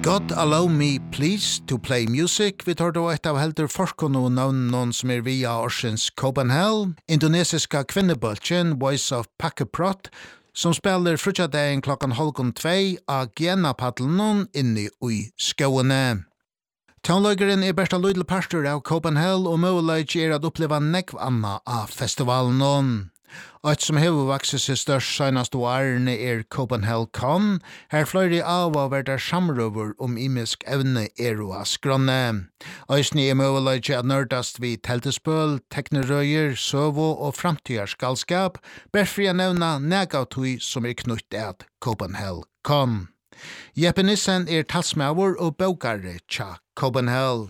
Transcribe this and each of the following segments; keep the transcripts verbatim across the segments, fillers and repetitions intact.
God allow me please to play music. Vi tar då ett av helder forskon og navn som er via Orsens Copenhagen, indonesiska kvinnebølgen Voice of Pakkeprot, som spiller frutjadagen klokkan halvgån tvei av Gena-paddelen inni i skåene. Tonløygeren er Berta Lydel pastor av Copenhagen og mulig er at oppleva nekv anna av festivalen. Et som hever vakset seg størst senast årene er Copenhagen Con. Her fløyre av å være samrøver om imisk evne er og skrønne. Øysene er mulig at nørdast vi teltespøl, teknerøyer, søvo og framtidsgalskap, berfri jeg nevna negativ som er knytt at Copenhagen Con. Jeppe Nissen er talsmaver og bøkare tja Copenhagen.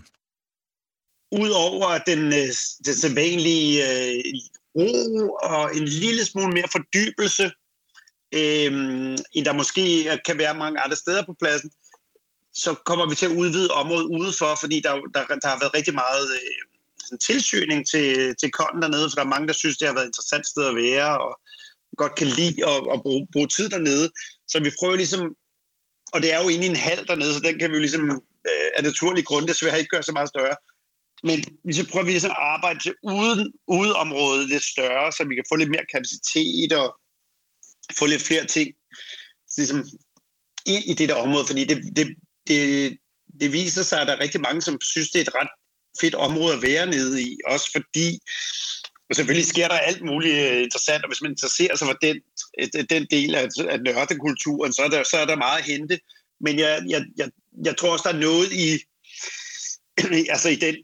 Udover den, den sædvanlige øh, ro og en lille smule mere fordybelse, øh, end der måske kan være mange andre steder på pladsen, så kommer vi til at udvide området udenfor, fordi der, der, der har været rigtig meget øh, tilsøgning til, til konden dernede, for der er mange, der synes, det har været et interessant sted at være, og godt kan lide at, at bruge, bruge tid dernede. Så vi prøver ligesom, og det er jo egentlig en hal dernede, så den kan vi jo ligesom øh, af naturlige grunde desværre ikke gøre så meget større. Men så prøver vi ligesom at arbejde til uden, udeområdet lidt større, så vi kan få lidt mere kapacitet og få lidt flere ting ligesom, ind i det der område. Fordi det, det, det, det viser sig, at der er rigtig mange, som synes, det er et ret fedt område at være nede i. Også fordi, og selvfølgelig sker der alt muligt interessant, og hvis man interesserer sig for den, den del af, af nørdekulturen, så er, der, så er der meget at hente. Men jeg, jeg, jeg, jeg tror også, der er noget i altså i den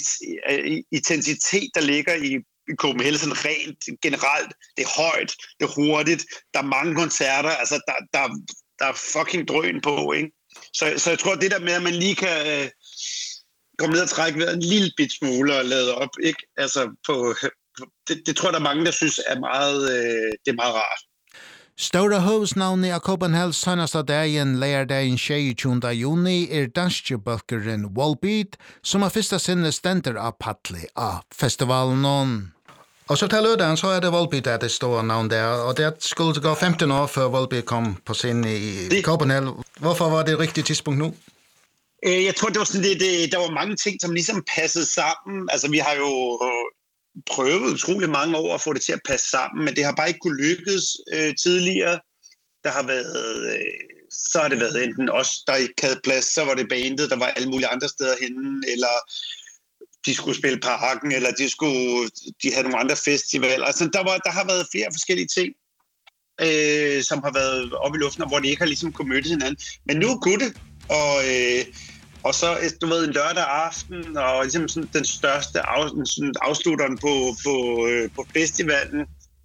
identitet, der ligger i, i Copenhagen, sådan rent generelt. Det er højt, det er hurtigt, der er mange koncerter, altså der, der, der er fucking drøn på, ikke? Så, så jeg tror, det der med, at man lige kan øh, komme ned og trække ved en lille bit smule og lade op, ikke? Altså på, det, det tror jeg, der er mange, der synes er meget, øh, det er meget rart. Stora hovsnavnet av Copenhagen seneste dagen, leierdagen tjueogtyvende juni, er danskebølgeren Volbeat, som har første sinne stender av Paddle av festivalen. Og så til lødden så er det Volbeat at det står navn der, og det skulle gå femten år før Volbeat kom på scenen i det... Copenhagen. Hvorfor var det et rigtigt tidspunkt nu? Jeg tror, det var sådan, det, det, der var mange ting, som ligesom passede sammen. Altså, vi har jo prøvet utrolig mange år at få det til at passe sammen, men det har bare ikke kunne lykkes øh, tidligere. Der har været, øh, så har det været enten os, der ikke havde plads, så var det bandet, der var alle mulige andre steder henne, eller de skulle spille Parken, eller de skulle, de havde nogle andre festivaler. Altså, der, var, der har været flere forskellige ting, øh, som har været oppe i luften, og hvor de ikke har ligesom kunne møde hinanden. Men nu kunne det, og øh, Og så, du ved, en lørdag aften, og ligesom sådan den største af, sådan afslutteren på, på, øh, på festivalen,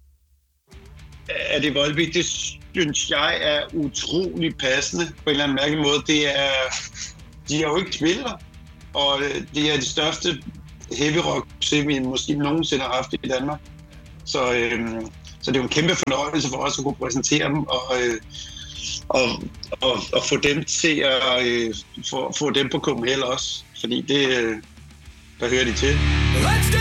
er det Volbeat, det synes jeg er utrolig passende på en eller anden mærkelig måde. Det er, de er jo ikke spiller, og det er de største heavy rock, som vi måske nogensinde har haft i Danmark. Så, øh, så det er jo en kæmpe fornøjelse for os at kunne præsentere dem, og øh, Og, og, og få dem til at øh, få, få dem på Copenhagen også, fordi det, der hører de til.